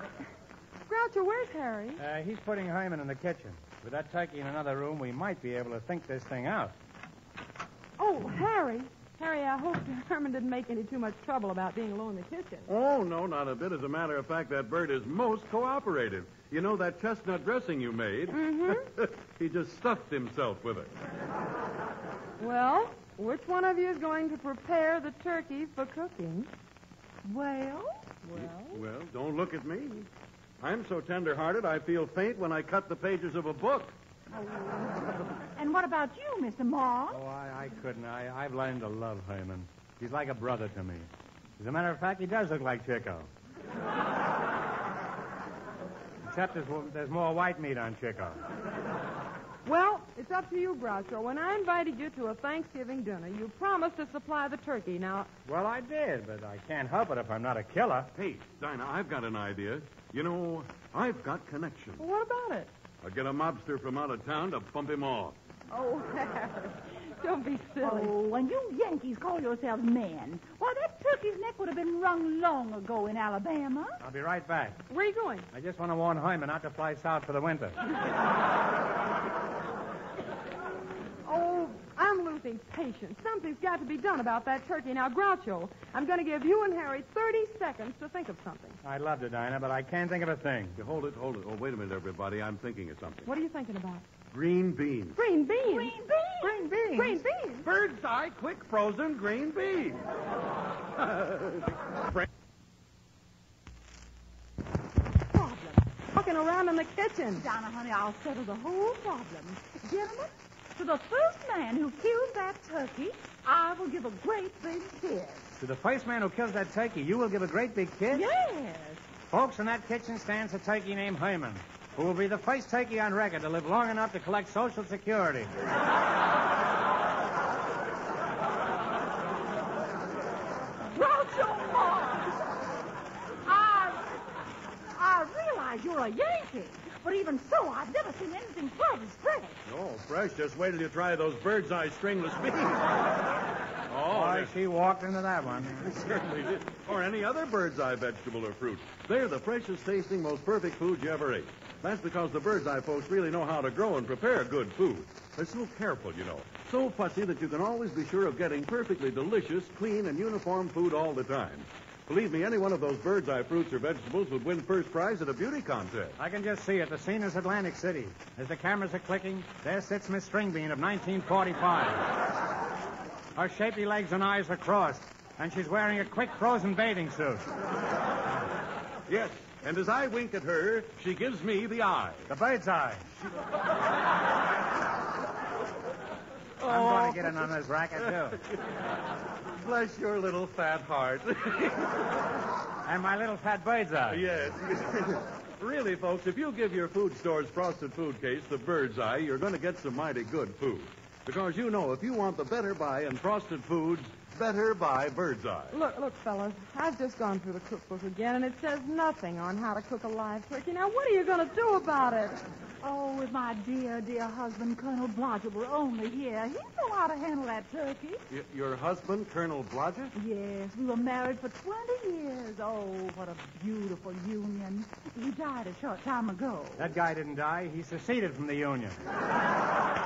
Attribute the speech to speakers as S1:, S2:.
S1: Groucho, where's Harry?
S2: He's putting Herman in the kitchen. With that turkey in another room, we might be able to think this thing out.
S1: Oh, Harry. Harry, I hope Herman didn't make any too much trouble about being alone in the kitchen.
S3: Oh, no, not a bit. As a matter of fact, that bird is most cooperative. You know that chestnut dressing you made?
S1: Mm-hmm.
S3: He just stuffed himself with it.
S1: Well, which one of you is going to prepare the turkey for cooking? Well?
S3: Well, don't look at me. I'm so tender-hearted I feel faint when I cut the pages of a book.
S4: And what about you, Mr. Moss?
S2: Oh, I couldn't. I've learned to love Herman. He's like a brother to me. As a matter of fact, he does look like Chico. Except there's more white meat on Chico.
S1: Well, it's up to you, Groucho. When I invited you to a Thanksgiving dinner, you promised to supply the turkey. Now...
S2: Well, I did, but I can't help it if I'm not a killer.
S3: Hey, Dinah, I've got an idea. You know, I've got connections.
S1: Well, what about it?
S3: I'll get a mobster from out of town to bump him off.
S1: Oh, Harry, don't be silly.
S4: Oh, and you Yankees call yourselves men. Why, that turkey's neck would have been wrung long ago in Alabama.
S2: I'll be right back.
S1: Where are you going?
S2: I just want to warn Herman not to fly south for the winter.
S1: Oh, I'm losing patience. Something's got to be done about that turkey. Now, Groucho, I'm going to give you and Harry 30 seconds to think of something.
S2: I'd love to, Dinah, but I can't think of a thing.
S3: Hold it. Oh, wait a minute, everybody. I'm thinking of something.
S1: What are you thinking about?
S3: Green beans.
S1: Green beans.
S4: Green beans?
S1: Green beans. Green beans.
S3: Bird's eye, quick frozen green beans.
S1: Problem. Walking around in the kitchen.
S4: Donna, honey, I'll settle the whole problem. Gentlemen, to the first man who kills that turkey, I will give a great big kiss.
S2: To the first man who kills that turkey, you will give a great big kiss?
S4: Yes.
S2: Folks, in that kitchen stands a turkey named Herman, who will be the first turkey on record to live long enough to collect Social Security.
S4: Groucho Marx! I realize you're a Yankee, but even so, I've never seen anything quite as fresh.
S3: Oh, fresh. Just wait till you try those bird's eye stringless beans.
S2: Boy, she walked into that one.
S3: Certainly did. Or any other bird's eye vegetable or fruit. They're the freshest tasting, most perfect food you ever ate. That's because the bird's eye folks really know how to grow and prepare good food. They're so careful, you know. So fussy that you can always be sure of getting perfectly delicious, clean, and uniform food all the time. Believe me, any one of those bird's eye fruits or vegetables would win first prize at a beauty contest.
S2: I can just see it. The scene is Atlantic City. As the cameras are clicking, there sits Miss Stringbean of 1945. Her shapely legs and eyes are crossed, and she's wearing a quick frozen bathing suit.
S3: Yes, and as I wink at her, she gives me the eye.
S2: The bird's eye. I'm going to get in on this racket, too.
S3: Bless your little fat heart.
S2: And my little fat bird's eye.
S3: Yes. Really, folks, if you give your food store's frosted food case the bird's eye, you're going to get some mighty good food. Because you know, if you want the better buy in frosted foods, better buy bird's eye.
S1: Look, fellas, I've just gone through the cookbook again, and it says nothing on how to cook a live turkey. Now, what are you going to do about it?
S4: Oh, if my dear, dear husband, Colonel Blodgett, were only here, he'd know how to handle that turkey.
S3: Your husband, Colonel Blodgett?
S4: Yes, we were married for 20 years. Oh, what a beautiful union. He died a short time ago.
S2: That guy didn't die. He seceded from the Union.